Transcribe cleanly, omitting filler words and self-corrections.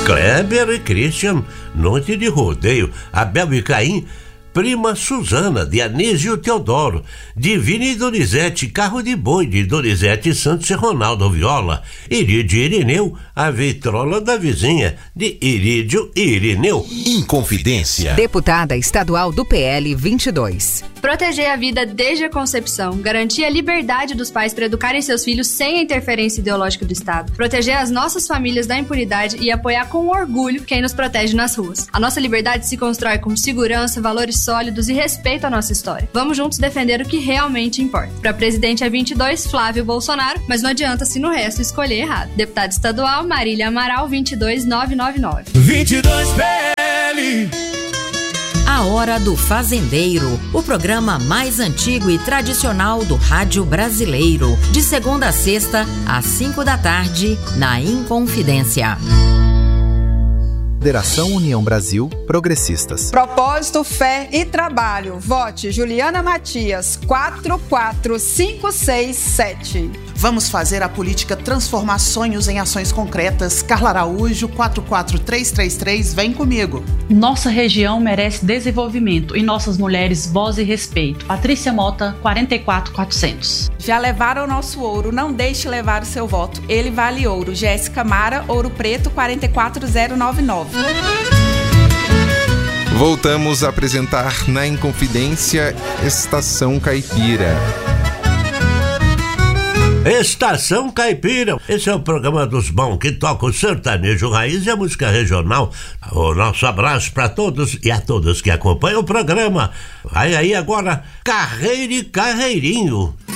Kleber e Christian, Noite de Rodeio, Abel e Caim, Prima Suzana, de Anísio Teodoro, Divina e Donizete, Carro de Boi, de Donizete Santos e Ronaldo Viola, Irídio e Irineu, A Vitrola da Vizinha, de Irídio e Irineu. Inconfidência. Deputada estadual do PL 22. Proteger a vida desde a concepção, garantir a liberdade dos pais para educarem seus filhos sem a interferência ideológica do Estado, proteger as nossas famílias da impunidade e apoiar com orgulho quem nos protege nas ruas. A nossa liberdade se constrói com segurança, valores sólidos e respeito à nossa história. Vamos juntos defender o que realmente importa. Para presidente é 22, Flávio Bolsonaro, mas não adianta se no resto escolher errado. Deputada estadual, Marília Amaral, 22999. 22 PL. A Hora do Fazendeiro, o programa mais antigo e tradicional do rádio brasileiro. De segunda a sexta, às 5 da tarde, na Inconfidência. Federação União Brasil Progressistas. Propósito, fé e trabalho. Vote Juliana Matias, 44567. Vamos fazer a política transformar sonhos em ações concretas. Carla Araújo, 44333, vem comigo. Nossa região merece desenvolvimento e nossas mulheres voz e respeito. Patrícia Mota, 44400. Já levaram o nosso ouro, não deixe levar o seu voto. Ele vale ouro. Jéssica Mara, Ouro Preto, 44099. Voltamos a apresentar na Inconfidência Estação Caipira. Estação Caipira, esse é o programa dos bons que toca o sertanejo raiz e a música regional. O nosso abraço para todos e a todas que acompanham o programa. Vai aí agora, Carreira e Carreirinho.